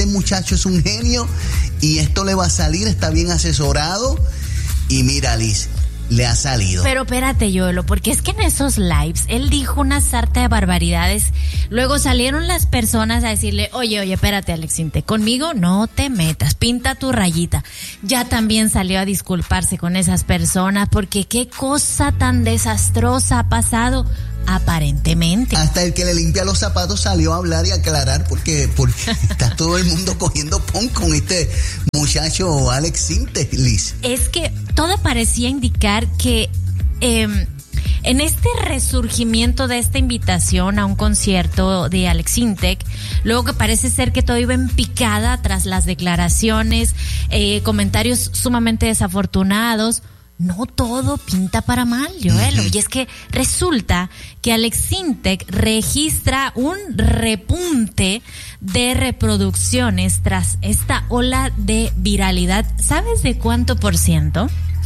este muchacho es un genio y esto le va a salir, está bien asesorado. Y mira, Liz, le ha salido. Pero espérate, Yoelo, porque es que en esos lives él dijo una sarta de barbaridades. Luego salieron las personas a decirle, oye, espérate, Alex Intec, conmigo no te metas, pinta tu rayita. Ya también salió a disculparse con esas personas, porque qué cosa tan desastrosa ha pasado, aparentemente. Hasta el que le limpia los zapatos salió a hablar y aclarar porque está todo el mundo cogiendo pon con este muchacho Alex Intec, Liz. Es que todo parecía indicar que en este resurgimiento de esta invitación a un concierto de Alex Intec, luego que parece ser que todo iba en picada tras las declaraciones, comentarios sumamente desafortunados, no todo pinta para mal, Yoelo. Y es que resulta que Alex Intec registra un repunte de reproducciones tras esta ola de viralidad. ¿Sabes de cuánto por ciento?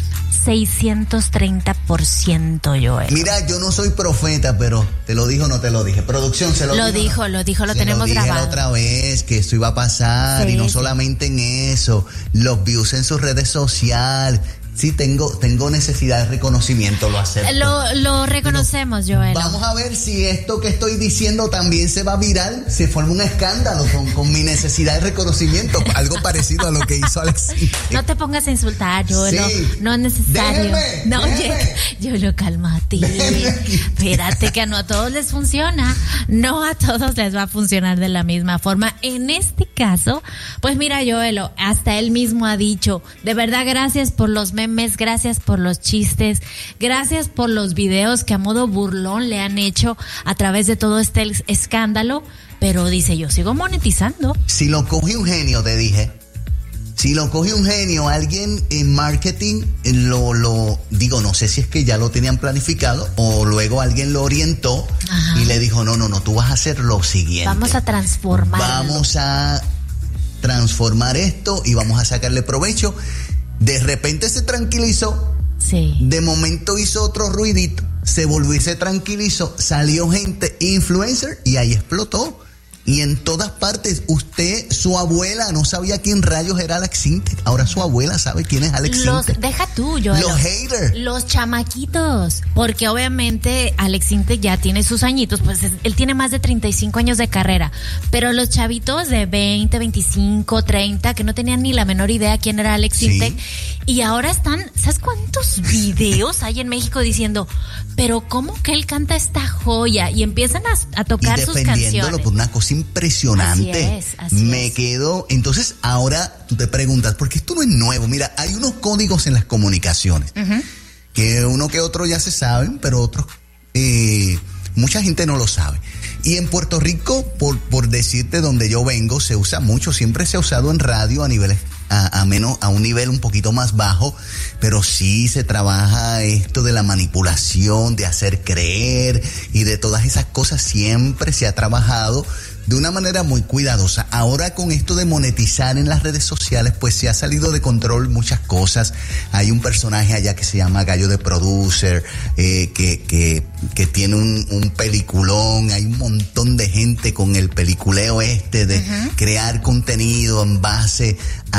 630%, Yoelo. Mira, yo no soy profeta, pero ¿te lo dijo o no te lo dije? Producción, se lo dijo. Lo tenemos grabado. La otra vez que esto iba a pasar, sí, y no solamente en eso, los views en sus redes sociales. Sí, tengo necesidad de reconocimiento, lo acepto. Lo reconocemos, Yoelo. Vamos a ver si esto que estoy diciendo también se va viral, se forma un escándalo con mi necesidad de reconocimiento, algo parecido a lo que hizo Alex. No te pongas a insultar, Yoelo. Sí. No es necesario. Déjeme. Oye, Yoelo, cálmate. Espérate, que no a todos les funciona. No a todos les va a funcionar de la misma forma. En este caso, pues mira, Yoelo, hasta él mismo ha dicho, de verdad, gracias por los memes, gracias por los chistes, gracias por los videos que a modo burlón le han hecho a través de todo este escándalo, pero dice, yo sigo monetizando. Si lo coge un genio, te dije, si lo coge un genio, alguien en marketing, lo digo, no sé si es que ya lo tenían planificado o luego alguien lo orientó. Ajá. Y le dijo, no, tú vas a hacer lo siguiente. Vamos a transformarlo. Vamos a transformar esto y vamos a sacarle provecho. De repente se tranquilizó, sí. De momento hizo otro ruidito, se volvió y se tranquilizó, salió gente influencer y ahí explotó. Y en todas partes, su abuela no sabía quién rayos era Alex Intec. Ahora su abuela sabe quién es Alex Intec. Deja tú, Yoelo. Los haters. Los chamaquitos. Porque obviamente Alex Intec ya tiene sus añitos, pues él tiene más de 35 años de carrera. Pero los chavitos de 20, 25, 30, que no tenían ni la menor idea quién era Alex Intec. Y ahora están, ¿sabes cuántos videos hay en México diciendo, pero cómo que él canta esta joya? Y empiezan a tocar sus canciones. Y defendiéndolo por una cosa impresionante. Así es. Quedo. Entonces, ahora tú te preguntas, porque esto no es nuevo. Mira, hay unos códigos en las comunicaciones, uh-huh, que uno que otro ya se saben, pero otros, mucha gente no lo sabe. Y en Puerto Rico, por decirte donde yo vengo, se usa mucho, siempre se ha usado en radio a niveles a un nivel un poquito más bajo, pero sí se trabaja esto de la manipulación, de hacer creer y de todas esas cosas, siempre se ha trabajado de una manera muy cuidadosa. Ahora con esto de monetizar en las redes sociales, pues se ha salido de control muchas cosas. Hay un personaje allá que se llama Gallo de Producer, que tiene un peliculón. Hay un montón de gente con el peliculeo de uh-huh, crear contenido en base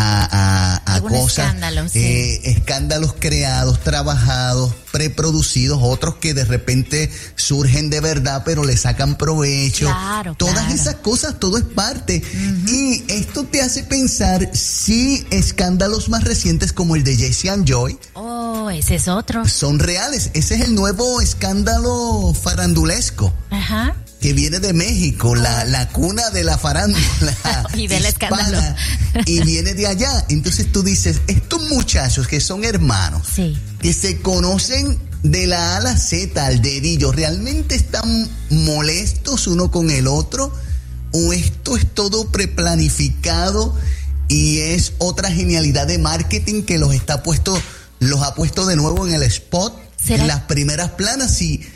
a cosas, escándalos, sí, escándalos creados, trabajados, preproducidos, otros que de repente surgen de verdad, pero le sacan provecho. Todas esas cosas, todo es parte. Uh-huh. Y esto te hace pensar si escándalos más recientes como el de Jesse and Joy, ese es otro, son reales. Ese es el nuevo escándalo farandulesco. Ajá. Que viene de México, la cuna de la farándula y del escándalo. Y viene de allá. Entonces tú dices, estos muchachos que son hermanos, sí, que se conocen de la A a la Z, al dedillo, ¿realmente están molestos uno con el otro? ¿O esto es todo preplanificado y es otra genialidad de marketing que los ha puesto de nuevo en el spot, en las primeras planas? Y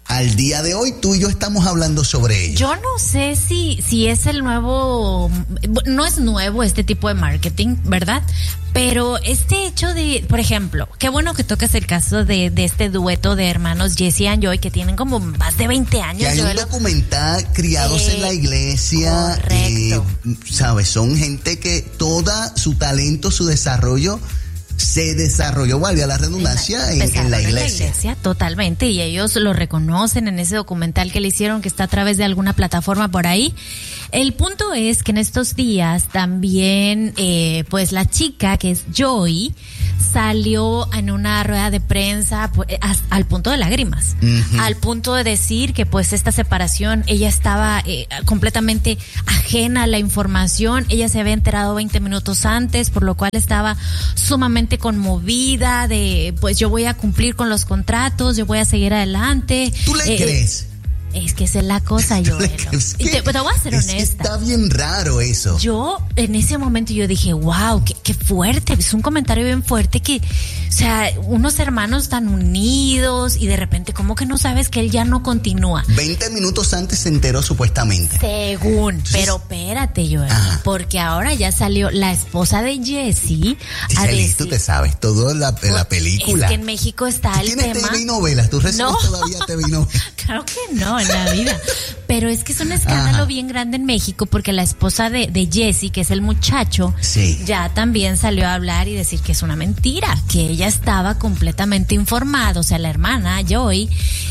al día de hoy tú y yo estamos hablando sobre ello. Yo no sé si es el nuevo, no es nuevo este tipo de marketing, ¿verdad? Pero este hecho de, por ejemplo, qué bueno que tocas el caso de este dueto de hermanos Jesse and Joy, que tienen como más de 20 años. Y hay un documental, Criados en la Iglesia. Correcto. ¿Sabes? Son gente que todo su talento, su desarrollo se desarrolló, valga la redundancia, en la iglesia. Totalmente, y ellos lo reconocen en ese documental que le hicieron, que está a través de alguna plataforma por ahí. El punto es que en estos días también, pues la chica, que es Joy, salió en una rueda de prensa al punto de lágrimas, al punto de decir que pues esta separación, ella estaba completamente ajena a la información, ella se había enterado 20 minutos antes, por lo cual estaba sumamente conmovida de pues yo voy a cumplir con los contratos, yo voy a seguir adelante. ¿Tú le crees? Es que esa es la cosa, Joel. Te voy a ser honesta. Está bien raro eso. Yo, en ese momento, yo dije, wow, qué fuerte. Es un comentario bien fuerte que, o sea, unos hermanos tan unidos y de repente, ¿cómo que no sabes que él ya no continúa? 20 minutos antes se enteró supuestamente. Según. Entonces, pero espérate, Joel, porque ahora ya salió la esposa de Jesse a decir, tú te sabes todo la película. Es que en México está el tema. ¿Tienes TV novelas? ¿Tú recibes todavía TV novelas? Claro que no, en la vida. Pero es que es un escándalo bien grande en México porque la esposa de Jesse, que es el muchacho, ya también salió a hablar y decir que es una mentira, que ella estaba completamente informada, o sea, la hermana Joy,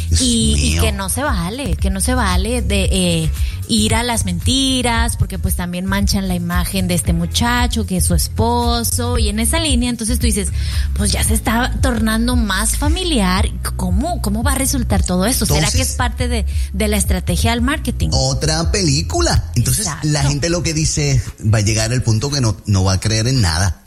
y que no se vale de ir a las mentiras, porque pues también manchan la imagen de este muchacho, que es su esposo, y en esa línea, entonces tú dices, pues ya se está tornando más familiar. ¿Cómo va a resultar todo esto? ¿Será que es parte de la estrategia del marketing? Otra película. Entonces, la gente lo que dice, va a llegar el punto que no va a creer en nada.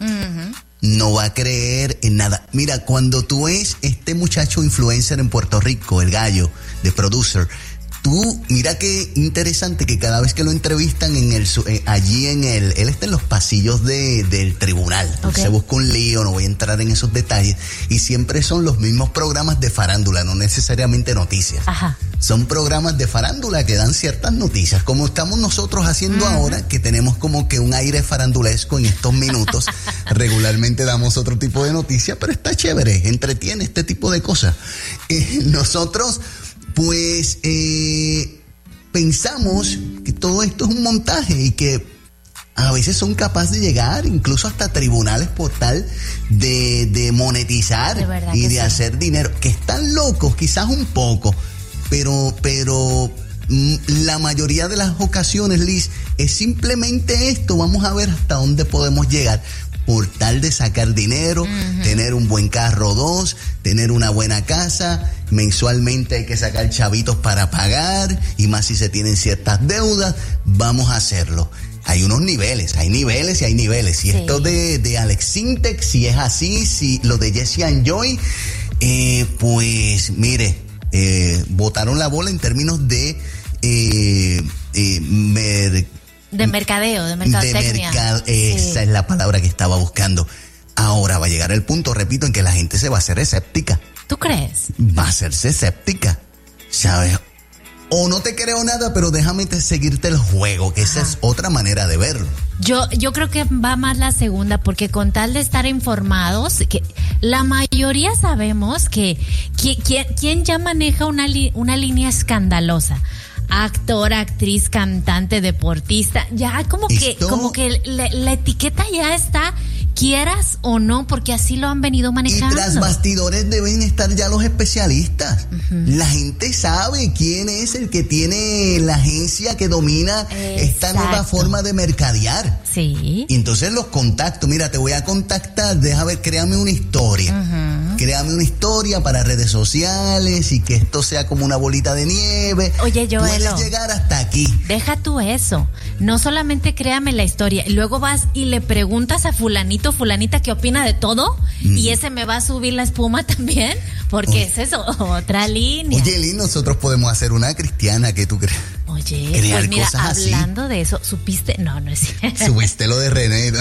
No va a creer en nada. Mira, cuando tú ves este muchacho influencer en Puerto Rico, el gallo de Producer, tú, mira qué interesante que cada vez que lo entrevistan allí él está en los pasillos del tribunal. Se busca un lío, no voy a entrar en esos detalles. Y siempre son los mismos programas de farándula, no necesariamente noticias. Son programas de farándula que dan ciertas noticias, como estamos nosotros haciendo ahora, que tenemos como que un aire farandulesco en estos minutos. Regularmente damos otro tipo de noticias, pero está chévere, entretiene este tipo de cosas. Nosotros pues pensamos que todo esto es un montaje y que a veces son capaces de llegar incluso hasta tribunales por tal de monetizar y de hacer dinero, que están locos quizás un poco, pero la mayoría de las ocasiones, Liz, es simplemente esto, vamos a ver hasta dónde podemos llegar. Por tal de sacar dinero, tener un buen carro 2, tener una buena casa, mensualmente hay que sacar chavitos para pagar, y más si se tienen ciertas deudas, vamos a hacerlo. Hay unos niveles, hay niveles y hay niveles. Y esto de Alex Sintek, si es así, si lo de Jesse and Joy, pues mire, botaron la bola en términos de mercadotecnia. Esa es la palabra que estaba buscando. Ahora va a llegar el punto, repito, en que la gente se va a hacer escéptica. ¿Tú crees? Va a hacerse escéptica, ¿sabes? O no te creo nada, pero déjame seguirte el juego, que esa es otra manera de verlo. Yo creo que va más la segunda, porque con tal de estar informados, que la mayoría sabemos que ¿quién ya maneja una línea escandalosa? Actor, actriz, cantante, deportista, ya como que la etiqueta ya está, quieras o no, porque así lo han venido manejando. Y tras bastidores deben estar ya los especialistas. La gente sabe quién es el que tiene la agencia que domina esta nueva forma de mercadear. Sí. Y entonces los contacto, mira, te voy a contactar, créame una historia. Créame una historia para redes sociales y que esto sea como una bolita de nieve. Oye, Joel, puedes llegar hasta aquí. Deja tú eso. No solamente créame la historia, y luego vas y le preguntas a fulanito, fulanita qué opina de todo, y ese me va a subir la espuma también, porque esa es otra línea. Oye, Lynn, nosotros podemos hacer una cristiana, que tú crees. Oye, pues mira, hablando de eso, ¿supiste? No es cierto. Subiste lo de René.